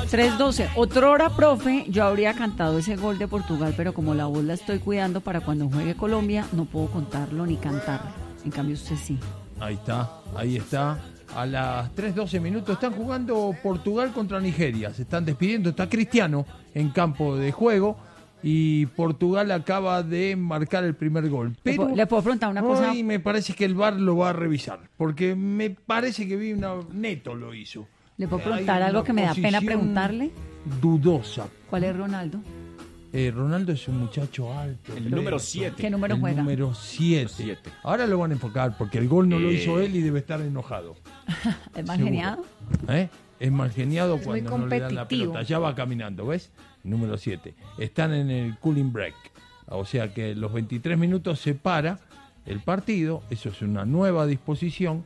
3:12. Otrora, profe, yo habría cantado ese gol de Portugal, pero como la voz la estoy cuidando para cuando juegue Colombia, no puedo contarlo ni cantarlo. En cambio, usted sí. Ahí está. A las 3:12 minutos están jugando Portugal contra Nigeria. Se están despidiendo. Está Cristiano en campo de juego. Y Portugal acaba de marcar el primer gol. Pero ¿Le puedo preguntar una cosa? hoy me parece que el VAR lo va a revisar. Porque me parece que vi Neto lo hizo. ¿Le puedo preguntar algo que me da pena preguntarle? Dudosa. ¿Cuál es Ronaldo? Ronaldo es un muchacho alto. El número 7. ¿Qué número juega? Número 7. Ahora lo van a enfocar porque el gol no lo hizo él y debe estar enojado. ¿Es mal geniado? Es mal geniado Es cuando muy no le dan la competitivo. pelota. Ya va caminando, ¿ves? Número 7. Están en el cooling break. O sea que los 23 minutos se para el partido. Eso es una nueva disposición.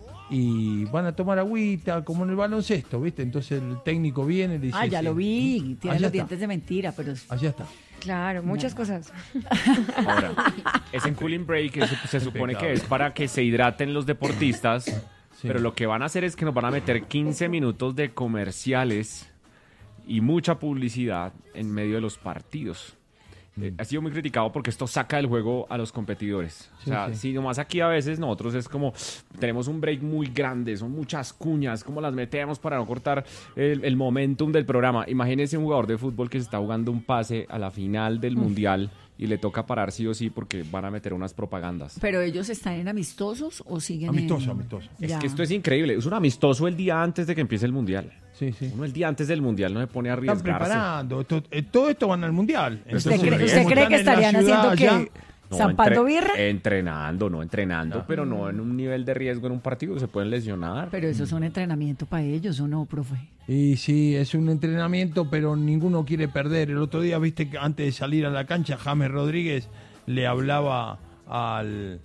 Y van a tomar agüita, como en el baloncesto, ¿viste? Entonces el técnico viene y le dice... Ya sí. lo vi. Tiene Allá los está. dientes de mentira, pero... Allá está. Claro, muchas cosas. Ahora, ese cooling break se supone que es para que se hidraten los deportistas, pero lo que van a hacer es que nos van a meter 15 minutos de comerciales y mucha publicidad en medio de los partidos. Ha sido muy criticado porque esto saca del juego a los competidores. Sí, o sea, sí. si nomás aquí a veces nosotros es como, tenemos un break muy grande, son muchas cuñas, como las metemos para no cortar el momentum del programa. Imagínense un jugador de fútbol que se está jugando un pase a la final del Mundial y le toca parar sí o sí porque van a meter unas propagandas. ¿Pero ellos están en amistosos o siguen Amistoso. Es Ya. que esto es increíble. Es un amistoso el día antes de que empiece el Mundial. Sí. Uno el día antes del Mundial no se pone a Están arriesgarse. preparando. Todo esto van al Mundial. ¿Usted Entonces, cree como que están en la estarían ciudad haciendo allá, qué? ¿Zampando birra? Entrenando, pero no en un nivel de riesgo en un partido que se pueden lesionar. Pero eso es un entrenamiento para ellos, ¿o no, profe? Y sí, es un entrenamiento, pero ninguno quiere perder. El otro día, viste que antes de salir a la cancha, James Rodríguez le hablaba al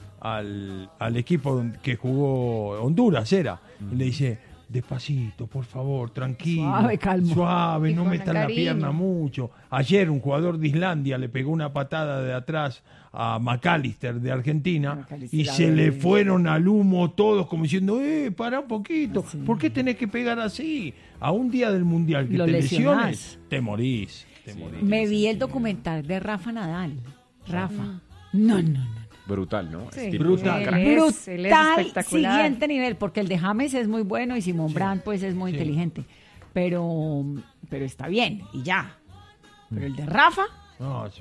equipo que jugó Honduras, y le dice, despacito, por favor, tranquilo, Suave, calmo. suave, Y no con metan la cariño. pierna mucho. Ayer un jugador de Islandia le pegó una patada de atrás a McAllister de Argentina McAllister, y a se ver. le fueron al humo todos como diciendo, pará un poquito, ¿por qué tenés que pegar así? A un día del Mundial que Lo te lesionás. lesiones, te morís. Me vi el documental de Rafa Nadal. Rafa. No. Brutal, ¿no? Sí. Estilo Brutal. crack. Él es Brutal, espectacular. siguiente nivel, porque el de James es muy bueno y Simón Brand pues es muy inteligente, pero está bien y ya. Pero el de Rafa, No, es